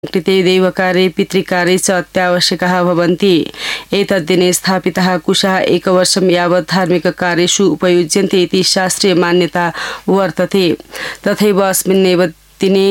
कृते दैवकार्ये पितृकार्ये च अत्यावश्यकाः भवन्ति। एतद्दिने स्थापिताः कुशाः एकवर्षं यावत् धार्मिककार्येषु उपयुज्यन्ते इति शास्त्रीय मान्यता वर्तते। तथैव अस्मिन्नेव दिने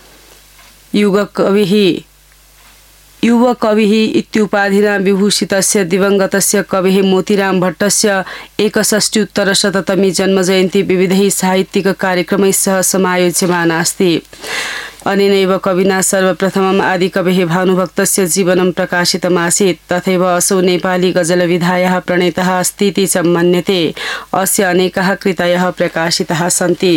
युवकविः इत्युपाधिना विभूषितस्य दिवंगतस्य कविः मोतीराम भट्टस्य 61-उत्तरशततमी जन्मजयन्ती विविधैः साहित्यिककार्यक्रमैः सह समायोज्यमाना अस्ति। अनेनैव कविना सर्वप्रथमम् आदिकविः भानुभक्तस्य जीवनं प्रकाशितमासीत्। तथैव असौ नेपाली गजलविधायाः प्रणेताः अस्ति इति च मन्यते। अस्य अनेकाः कृतयः प्रकाशिताः सन्ति।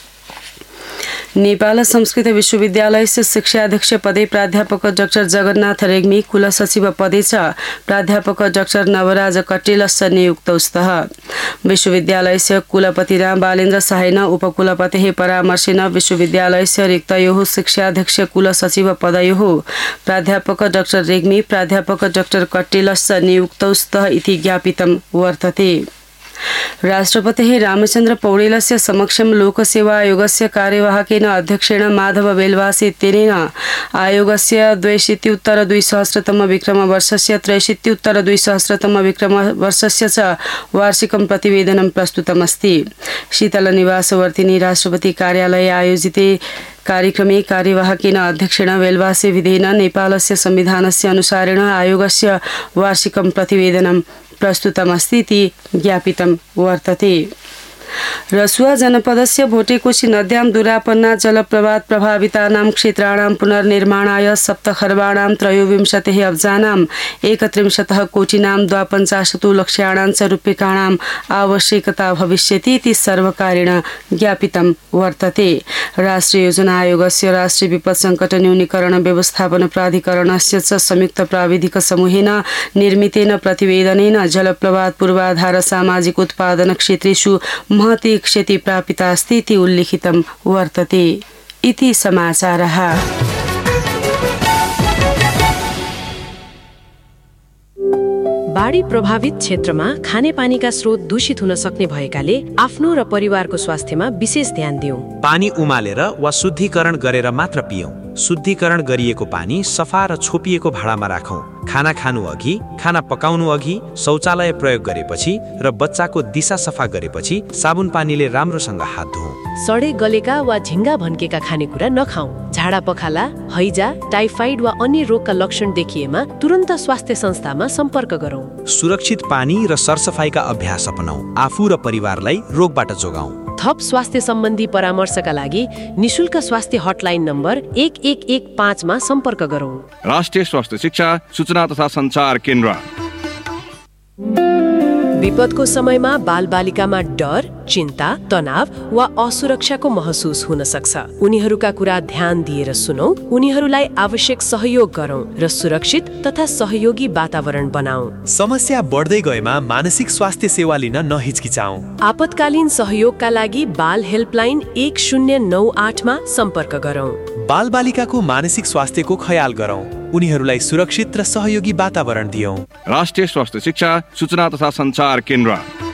नेपाल संस्कृत विश्वविद्यालयस्य शिक्षाध्यक्ष पदे प्राध्यापक डाक्टर जगन्नाथ रेग्मी, कुलसचिव पदे च प्राध्यापक डाक्टर नवराज कट्टेलश्च नियुक्तौ स्तः। विश्वविद्यालयस्य कुलपतिना बालेन्द्र साहेन उपकुलपतेः परामर्शेन विश्वविद्यालयस्य रिक्तयोः शिक्षाध्यक्ष कुलसचिव पदयोः प्राध्यापक डाक्टर रेग्मी, प्राध्यापक डाक्टर कट्टेलश्च नियुक्तौ स्तः इति ज्ञापितं वर्तते। राष्ट्रपतिः रामचन्द्र पौडेलस्य समक्षं लोकसेवा आयोगस्य कार्यवाहकेन अध्यक्षेण माधव बेल्वास इत्यनेन आयोगस्य 62-उत्तर-2000 विक्रमवर्षस्य 63-उत्तर-2000 विक्रमवर्षस्य च वार्षिकं प्रतिवेदनं प्रस्तुतमस्ति। शीतलनिवासवर्तिनी राष्ट्रपति कार्यालये आयोजिते कार्यक्रमे कार्यवाहकेन अध्यक्षेण बेल्वासे विधेन नेपालस्य संविधानस्य अनुसारेण आयोगस्य वार्षिकं प्रतिवेदनं प्रस्तुतमस्ति इति ज्ञापितं वर्तते। रसुआ जनपदस्य भोटेकोशी नद्यां दुरापन्ना जलप्रपात प्रभावितानां क्षेत्राणां पुनर्निर्माणाय सप्तखर्बाणां 23 अब्जानां 31 कोटिनां 52 लक्ष्याणां च रूप्यकाणाम् आवश्यकता भविष्यति इति सर्वकारेण ज्ञापितं वर्तते। राष्ट्रिय योजना आयोगस्य राष्ट्रिय विपद सङ्कट न्यूनीकरण व्यवस्थापन प्राधिकरणस्य च संयुक्त प्राविधिक समूहेन निर्मितेन प्रतिवेदनेन जलप्रपात पूर्वाधार सामाजिक उत्पादन क्षेत्रेषु महती क्षति प्रापिता अस्ति इति उल्लिखितं वर्तते। इति समाचारः। बाढी प्रभावित क्षेत्रमा खानेपानीका स्रोत दूषित हुन सक्ने भएकाले आफ्नो र परिवारको स्वास्थ्यमा विशेष ध्यान दिउँ। पानी उमालेर वा शुद्धिकरण गरेर मात्र पियौँ। शुद्धिकरण गरिएको पानी सफा र छोपिएको भाँडामा राखौँ। खाना खानु अघि, खाना पकाउनु अघि, शौचालय प्रयोग गरेपछि र बच्चाको दिशा सफा गरेपछि साबुन पानीले राम्रोसँग हात धुऔँ। सडे गलेका वा झिङ्गा भन्केका खानेकुरा नखाऊ। झाडा पखाला, हैजा, टाइफाइड वा अन्य रोगका लक्षण देखिएमा तुरन्त स्वास्थ्य संस्थामा सम्पर्क गरौँ। सुरक्षित पानी र सरसफाइका अभ्यास अपनाऊ। आफू र परिवारलाई रोगबाट जोगाऊ। थप स्वास्थ्य सम्बन्धी परामर्शका लागि निशुल्क स्वास्थ्य हटलाइन नम्बर 1115 मा सम्पर्क गरौँ। राष्ट्रिय स्वास्थ्य शिक्षा सूचना तथा सञ्चार केन्द्र। विपदको समयमा बालबालिकामा डर, चिन्ता, तनाव वा असुरक्षाको महसुस हुन सक्छ। उनीहरूका कुरा ध्यान दिएर सुनौं, उनीहरूलाई आवश्यक सहयोग गरौं र सुरक्षित तथा सहयोगी वातावरण बनाऊ। समस्या बढ्दै गएमा मानसिक स्वास्थ्य सेवा लिन नहिचकिचाऊ। आपतकालीन सहयोगका लागि बाल हेल्पलाइन 1098 मा सम्पर्क गरौं। बालबालिकाको मानसिक स्वास्थ्यको ख्याल गरौं। उनीहरूलाई सुरक्षित र सहयोगी वातावरण दियौं। राष्ट्रिय स्वास्थ्य शिक्षा सूचना तथा सञ्चार केन्द्र।